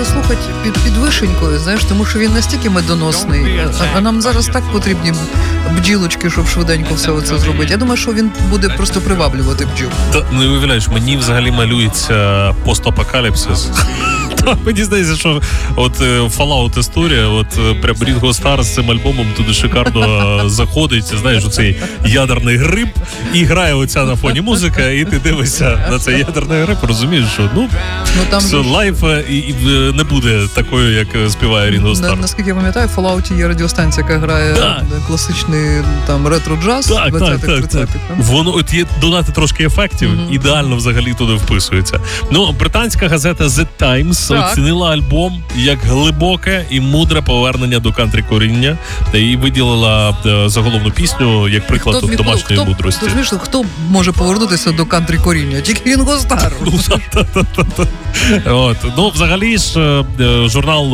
заслухати під вишенькою, знаєш, тому що він настільки медоносний, а нам зараз так потрібні бджілочки, щоб швиденько все це зробити. Я думаю, що він буде просто приваблювати бджіл. Та, не уявляєш, мені взагалі малюється постапокаліпсис. Мені здається, що от Fallout історія, от прям Рінго Старр з цим альбомом туди шикарно заходить, знаєш, оцей ядерний гриб, і грає оця на фоні музика, і ти дивишся на цей ядерний гриб, розумієш, що там все, лайф і не буде такою, як співає Рінго Старр. Наскільки я пам'ятаю, в Fallout є радіостанція, яка грає класичний там ретро-джаз 20-30-х. Воно от є додати трошки ефектів, ідеально взагалі туди вписується. Ну, британська газета The Times оцінила альбом як глибоке і мудре повернення до кантрі коріння, та її виділила заголовну пісню як приклад домашньої мудрості. Хто може повернутися до кантрі коріння? Тільки Рінго Старр. Ну, взагалі ж журнал